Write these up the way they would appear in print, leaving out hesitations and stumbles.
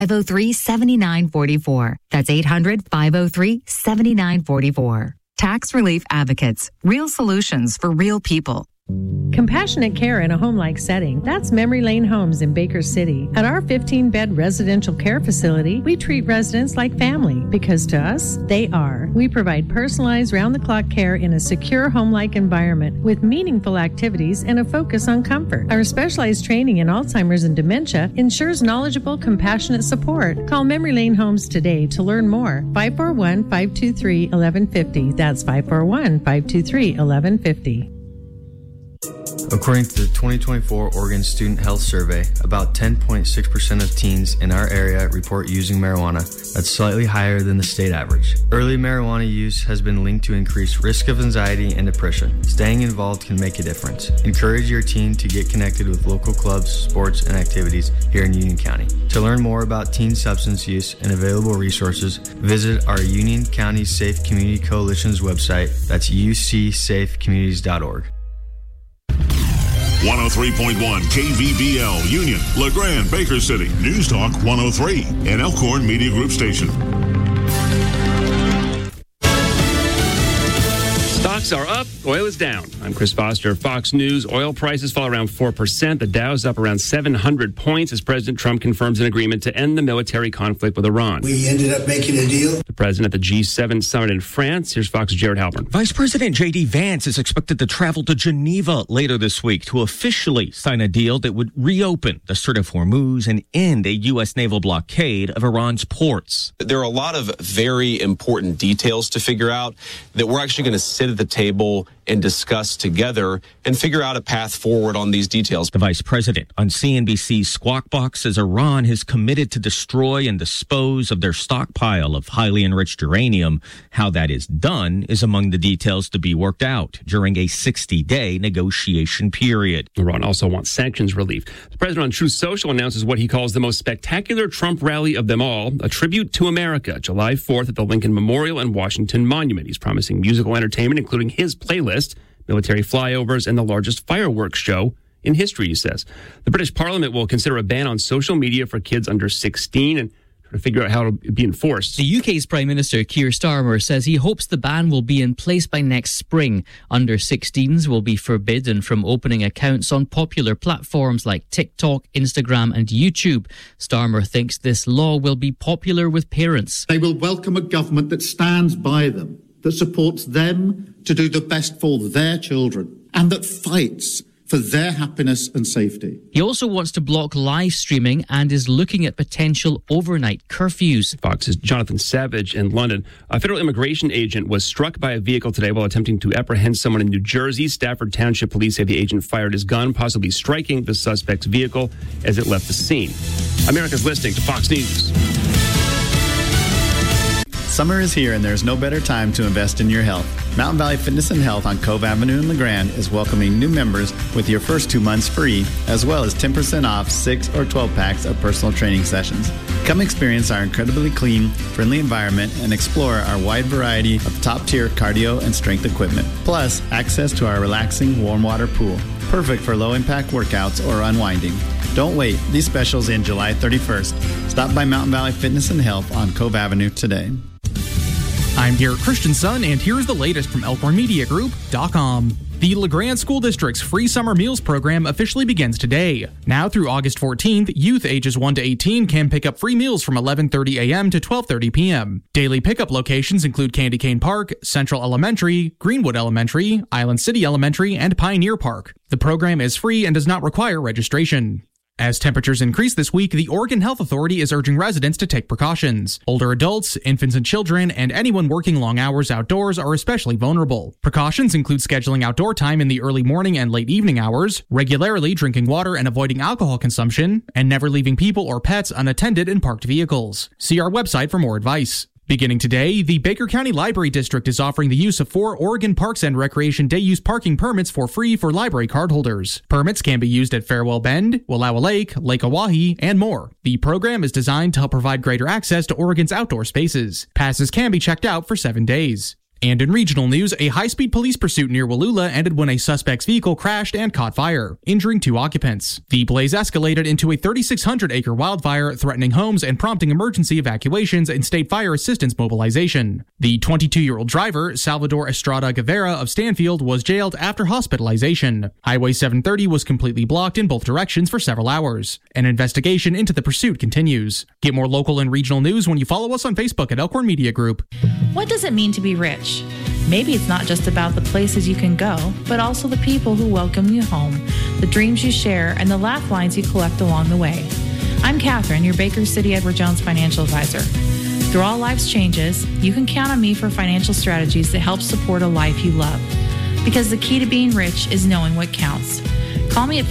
800-503-7944. That's 800-503-7944. Tax Relief Advocates. Real solutions for real people. Compassionate care in a home-like setting. That's Memory Lane Homes in Baker City. At our 15-bed residential care facility, we treat residents like family because to us, they are. We provide personalized round-the-clock care in a secure home-like environment with meaningful activities and a focus on comfort. Our specialized training in Alzheimer's and dementia ensures knowledgeable, compassionate support. Call Memory Lane Homes today to learn more. 541-523-1150. That's 541-523-1150. According to the 2024 Oregon Student Health Survey, about 10.6% of teens in our area report using marijuana. That's slightly higher than the state average. Early marijuana use has been linked to increased risk of anxiety and depression. Staying involved can make a difference. Encourage your teen to get connected with local clubs, sports, and activities here in Union County. To learn more about teen substance use and available resources, visit our Union County Safe Community Coalition's website. That's ucsafecommunities.org. 103.1 KVBL Union, LeGrand, Baker City, News Talk 103, an Elkhorn Media Group station. Stocks are up, oil is down. I'm Chris Foster, Fox News. Oil prices fall around 4%. The Dow's up around 700 points as President Trump confirms an agreement to end the military conflict with Iran. We ended up making a deal. The president at the G7 summit in France. Here's Fox's Jared Halpern. Vice President J.D. Vance is expected to travel to Geneva later this week to officially sign a deal that would reopen the Strait of Hormuz and end a U.S. naval blockade of Iran's ports. There are a lot of very important details to figure out that we're actually going to sit at the table and discuss together and figure out a path forward on these details. The vice president on CNBC's Squawk Box says Iran has committed to destroy and dispose of their stockpile of highly enriched uranium. How that is done is among the details to be worked out during a 60-day negotiation period. Iran also wants sanctions relief. The president on Truth Social announces what he calls the most spectacular Trump rally of them all, a tribute to America, July 4th at the Lincoln Memorial and Washington Monument. He's promising musical entertainment, including his playlist, military flyovers, and the largest fireworks show in history, he says. The British Parliament will consider a ban on social media for kids under 16 and try to figure out how to be enforced. The UK's Prime Minister Keir Starmer says he hopes the ban will be in place by next spring. Under 16s will be forbidden from opening accounts on popular platforms like TikTok, Instagram and YouTube. Starmer thinks this law will be popular with parents. They will welcome a government that stands by them, that supports them to do the best for their children, and that fights for their happiness and safety. He also wants to block live streaming and is looking at potential overnight curfews. Fox's Jonathan Savage in London. A federal immigration agent was struck by a vehicle today while attempting to apprehend someone in New Jersey. Stafford Township police say the agent fired his gun, possibly striking the suspect's vehicle as it left the scene. America's listening to Fox News. Summer is here and there's no better time to invest in your health. Mountain Valley Fitness and Health on Cove Avenue in LeGrand is welcoming new members with your first 2 months free, as well as 10% off 6 or 12 packs of personal training sessions. Come experience our incredibly clean, friendly environment and explore our wide variety of top-tier cardio and strength equipment, plus access to our relaxing warm water pool. Perfect for low-impact workouts or unwinding. Don't wait. These specials end July 31st. Stop by Mountain Valley Fitness and Health on Cove Avenue today. I'm Garrett Christensen, and here's the latest from ElkhornMediaGroup.com. The LeGrand School District's free summer meals program officially begins today. Now through August 14th, youth ages 1 to 18 can pick up free meals from 11:30 a.m. to 12:30 p.m. Daily pickup locations include Candy Cane Park, Central Elementary, Greenwood Elementary, Island City Elementary, and Pioneer Park. The program is free and does not require registration. As temperatures increase this week, the Oregon Health Authority is urging residents to take precautions. Older adults, infants and children, and anyone working long hours outdoors are especially vulnerable. Precautions include scheduling outdoor time in the early morning and late evening hours, regularly drinking water and avoiding alcohol consumption, and never leaving people or pets unattended in parked vehicles. See our website for more advice. Beginning today, the Baker County Library District is offering the use of 4 Oregon Parks and Recreation Day-use parking permits for free for library cardholders. Permits can be used at Farewell Bend, Wallowa Lake, Lake Oahe, and more. The program is designed to help provide greater access to Oregon's outdoor spaces. Passes can be checked out for 7 days. And in regional news, a high-speed police pursuit near Wallula ended when a suspect's vehicle crashed and caught fire, injuring 2 occupants. The blaze escalated into a 3,600-acre wildfire, threatening homes and prompting emergency evacuations and state fire assistance mobilization. The 22-year-old driver, Salvador Estrada Guevara of Stanfield, was jailed after hospitalization. Highway 730 was completely blocked in both directions for several hours. An investigation into the pursuit continues. Get more local and regional news when you follow us on Facebook at Elkhorn Media Group. What does it mean to be rich? Maybe it's not just about the places you can go, but also the people who welcome you home, the dreams you share, and the laugh lines you collect along the way. I'm Catherine, your Baker City Edward Jones financial advisor. Through all life's changes, you can count on me for financial strategies that help support a life you love. Because the key to being rich is knowing what counts. Call me at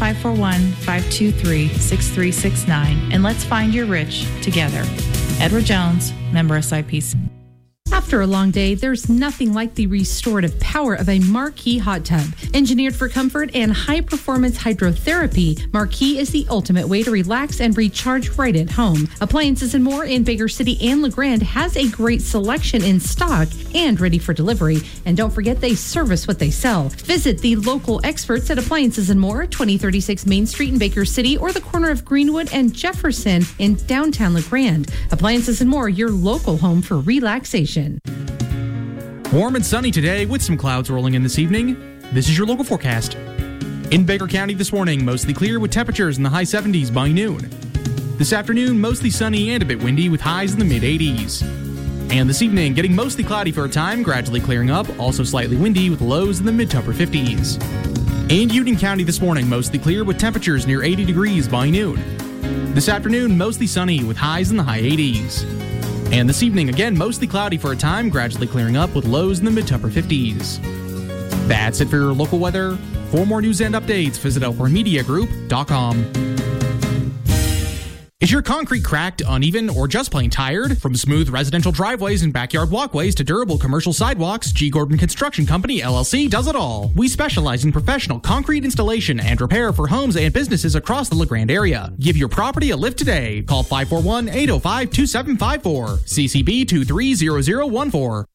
541-523-6369 and let's find your rich together. Edward Jones, member SIPC. After a long day, there's nothing like the restorative power of a Marquee hot tub. Engineered for comfort and high-performance hydrotherapy, Marquee is the ultimate way to relax and recharge right at home. Appliances and More in Baker City and LeGrand has a great selection in stock and ready for delivery. And don't forget, they service what they sell. Visit the local experts at Appliances and More, 2036 Main Street in Baker City, or the corner of Greenwood and Jefferson in downtown LeGrand. Appliances and More, your local home for relaxation. Warm and sunny today with some clouds rolling in this evening. This is your local forecast. In Baker County this morning, mostly clear with temperatures in the high 70s by noon. This afternoon, mostly sunny and a bit windy with highs in the mid-80s. And this evening, getting mostly cloudy for a time, gradually clearing up, also slightly windy with lows in the mid-to-upper 50s. In Union County this morning, mostly clear with temperatures near 80 degrees by noon. This afternoon, mostly sunny with highs in the high 80s. And this evening, again, mostly cloudy for a time, gradually clearing up with lows in the mid-to-upper 50s. That's it for your local weather. For more news and updates, visit ElkhornMediaGroup.com. Is your concrete cracked, uneven, or just plain tired? From smooth residential driveways and backyard walkways to durable commercial sidewalks, G. Gordon Construction Company, LLC, does it all. We specialize in professional concrete installation and repair for homes and businesses across the LeGrand area. Give your property a lift today. Call 541-805-2754. CCB 230014.